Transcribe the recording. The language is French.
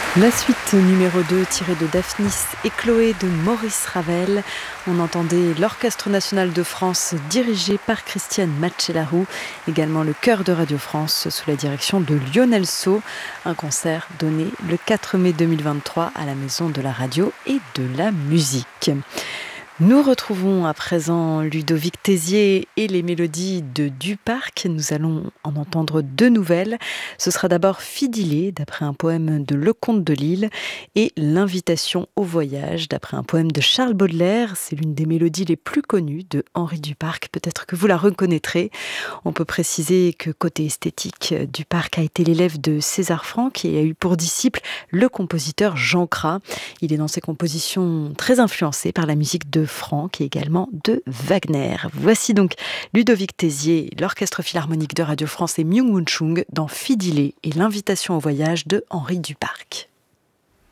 La suite numéro 2 tirée de Daphnis et Chloé de Maurice Ravel. On entendait l'Orchestre national de France dirigé par Christiane Matchelarou, également le chœur de Radio France sous la direction de Lionel Sceau. Un concert donné le 4 mai 2023 à la Maison de la Radio et de la Musique. Nous retrouvons à présent Ludovic Tézier et les mélodies de Duparc. Nous allons en entendre deux nouvelles. Ce sera d'abord Fidilé, d'après un poème de Lecomte de Lisle, et L'invitation au voyage, d'après un poème de Charles Baudelaire. C'est l'une des mélodies les plus connues de Henri Duparc. Peut-être que vous la reconnaîtrez. On peut préciser que côté esthétique, Duparc a été l'élève de César Franck et a eu pour disciple le compositeur Jean Cras. Il est dans ses compositions très influencé par la musique de Franck et également de Wagner. Voici donc Ludovic Tézier, l'Orchestre philharmonique de Radio France et Myung-Whun Chung dans Fidilé et L'invitation au voyage de Henri Duparc.